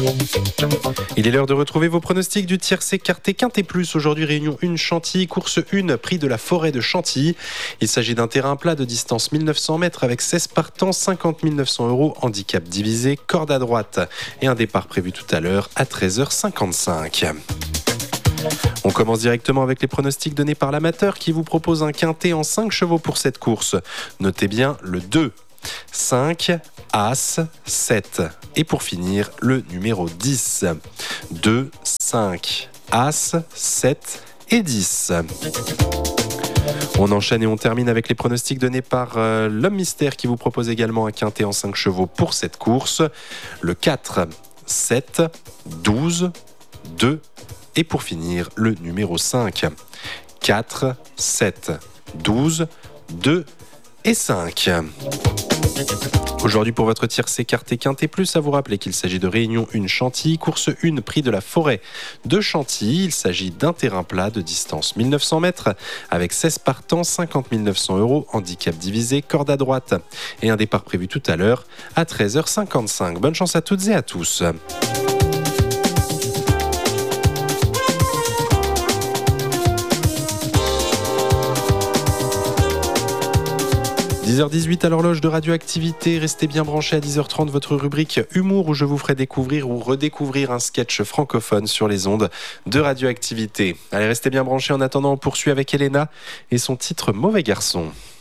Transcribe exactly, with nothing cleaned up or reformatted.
Il est l'heure de retrouver vos pronostics du tiercé Quarté Quinté Plus. Aujourd'hui, réunion un Chantilly, course un, prix de la forêt de Chantilly. Il s'agit d'un terrain plat de distance mille neuf cents mètres avec seize partants, cinquante mille neuf cents euros, handicap divisé, corde à droite et un départ prévu tout à l'heure à treize heures cinquante-cinq. On commence directement avec les pronostics donnés par l'amateur qui vous propose un quintet en cinq chevaux pour cette course. Notez bien le deux, cinq, As, sept. Et pour finir, le numéro dix. deux, cinq, As, sept et dix. On enchaîne et on termine avec les pronostics donnés par euh, l'homme mystère qui vous propose également un quintet en cinq chevaux pour cette course. Le quatre, sept, douze, deux. Et pour finir, le numéro cinq. quatre, sept, douze, deux et cinq. Aujourd'hui pour votre tiercé Quarté Quinté Plus, à vous rappeler qu'il s'agit de réunion un Chantilly, course un, prix de la forêt de Chantilly. Il s'agit d'un terrain plat de distance mille neuf cents mètres avec seize partants, cinquante mille neuf cents euros, handicap divisé, corde à droite et un départ prévu tout à l'heure à treize heures cinquante-cinq. Bonne chance à toutes et à tous. dix heures dix-huit à l'horloge de Radioactivité. Restez bien branchés à dix heures trente, votre rubrique Humour où je vous ferai découvrir ou redécouvrir un sketch francophone sur les ondes de Radioactivité. Allez, restez bien branchés. En attendant, on poursuit avec Elena et son titre Mauvais garçon.